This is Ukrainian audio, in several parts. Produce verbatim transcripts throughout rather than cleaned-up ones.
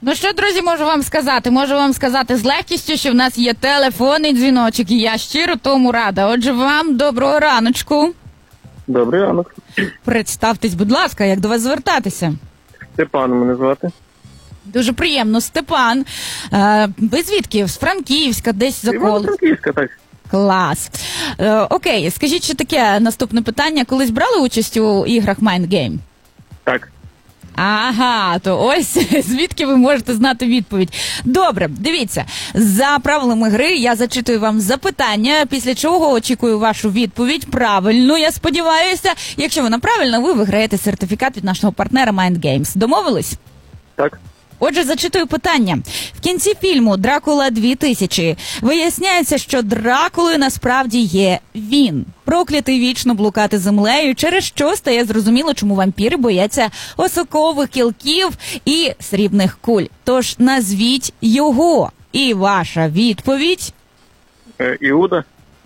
Ну що, друзі, можу вам сказати? Можу вам сказати з легкістю, що в нас є телефонний дзвіночок, і я щиро тому рада. Отже, вам доброго раночку. Добрий ранок. Представтесь, будь ласка, як до вас звертатися? Степан мене звати. Дуже приємно, Степан. Е, ви звідки? З Франківська, десь за коло? Франківська, так. Клас. Е, окей, скажіть, що таке наступне питання. Колись брали участь у іграх Mind Game? Так. Ага, то ось звідки ви можете знати відповідь. Добре, дивіться, за правилами гри я зачитую вам запитання, після чого очікую вашу відповідь правильну, я сподіваюся. Якщо вона правильна, ви виграєте сертифікат від нашого партнера Mind Games. Домовились? Так. Отже, зачитую питання. В кінці фільму «Дракула дві тисячі» виясняється, що Дракулою насправді є він. Проклятий вічно блукати землею, через що стає зрозуміло, чому вампіри бояться осокових кілків і срібних куль. Тож назвіть його. І ваша відповідь? Е, Іуда.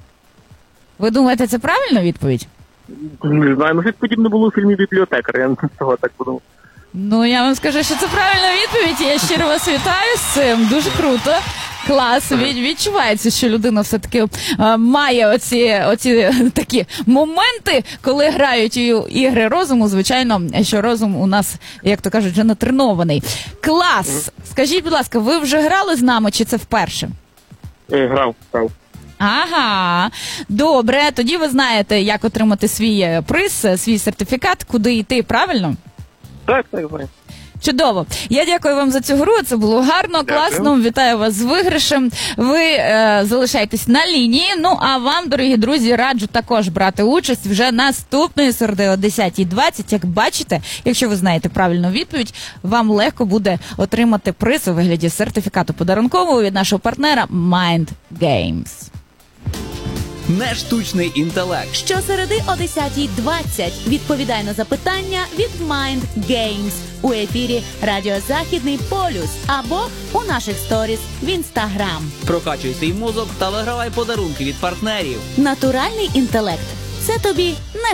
Ви думаєте, це правильна відповідь? Не знаю, ну щось подібне було у фільмі «Бібліотекар», я того так подумав. Ну, я вам скажу, що це правильна відповідь. Я щиро вас вітаю з цим. Дуже круто. Клас. Від, відчувається, що людина все-таки а, має оці, оці такі моменти, коли грають у ігри розуму. Звичайно, що розум у нас, як то кажуть, вже натренований. Клас. Скажіть, будь ласка, ви вже грали з нами, чи це вперше? Е, грав, грав. Ага, добре. Тоді ви знаєте, як отримати свій приз, свій сертифікат, куди йти, правильно? Так, так, знаю. Чудово. Я дякую вам за цю гру. Це було гарно, Дякую. класно. Вітаю вас з виграшем. Ви е, залишайтесь на лінії. Ну, а вам, дорогі друзі, раджу також брати участь вже наступної середи о десятій двадцять. Як бачите, якщо ви знаєте правильну відповідь, вам легко буде отримати приз у вигляді сертифікату подарункового від нашого партнера Mind Games. Не штучний інтелект. Щосереди о десятій двадцять відповідай на запитання від Mind Games у ефірі Радіо Західний Полюс або у наших сторіс в Інстаграм. Прокачуй свій мозок та вигравай подарунки від партнерів. Натуральний інтелект – це тобі не